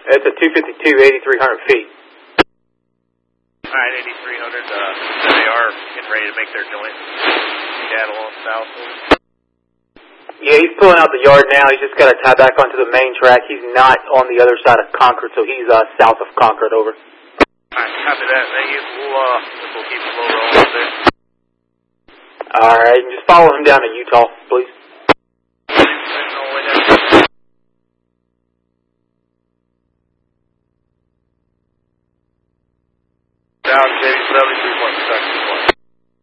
It's a 252, 8,300 feet. Alright, 8,300, they are getting ready to make their joint. Seattle on south. Yeah, he's pulling out the yard now. He's just got to tie back onto the main track. He's not on the other side of Concord, so he's south of Concord, over. Alright, copy that. Thank you. We'll keep the low rolling up there. Alright, and just follow him down to Utah, please.